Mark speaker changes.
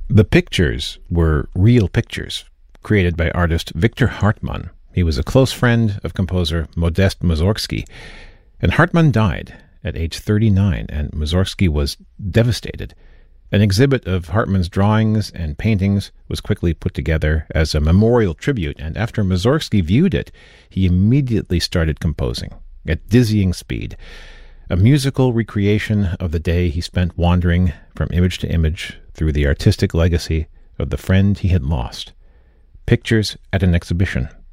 Speaker 1: The pictures were real pictures created by artist Victor Hartmann. He was a close friend of composer Modest Mussorgsky, and Hartmann died at age 39, and Mussorgsky was devastated. An exhibit of Hartmann's drawings and paintings was quickly put together as a memorial tribute, and after Mussorgsky viewed it, he immediately started composing at dizzying speed, a musical recreation of the day he spent wandering from image to image through the artistic legacy of the friend he had lost. Pictures at an exhibition